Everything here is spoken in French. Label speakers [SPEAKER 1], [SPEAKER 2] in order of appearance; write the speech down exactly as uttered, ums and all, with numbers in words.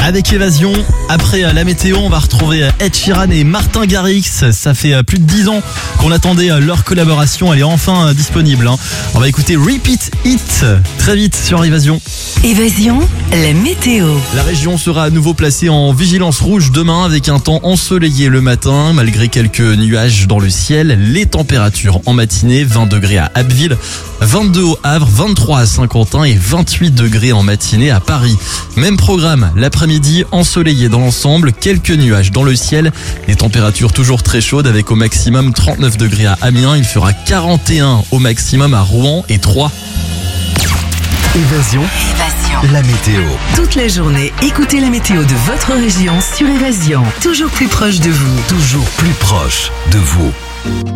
[SPEAKER 1] Avec Évasion, après la météo, on va retrouver Ed Sheeran et Martin Garrix. Ça fait plus de dix ans qu'on attendait leur collaboration. Elle est enfin disponible. On va écouter Repeat It très vite sur Évasion.
[SPEAKER 2] Évasion, la météo.
[SPEAKER 1] La région sera à nouveau placée en vigilance rouge demain avec un temps ensoleillé le matin. Malgré quelques nuages dans le ciel, les températures en matinée, vingt degrés à Abbeville, vingt-deux au Havre, vingt-trois à Saint-Quentin et vingt-huit degrés en matinée à Paris. Même programme, l'après-midi ensoleillé dans l'ensemble, quelques nuages dans le ciel. Les températures toujours très chaudes avec au maximum trente-neuf degrés à Amiens. Il fera quarante et un au maximum à Rouen et Troyes.
[SPEAKER 3] Évasion,
[SPEAKER 2] Évasion.
[SPEAKER 3] la météo.
[SPEAKER 2] Toute la journée, écoutez la météo de votre région sur Évasion. Toujours plus proche de vous.
[SPEAKER 3] Toujours plus proche de vous.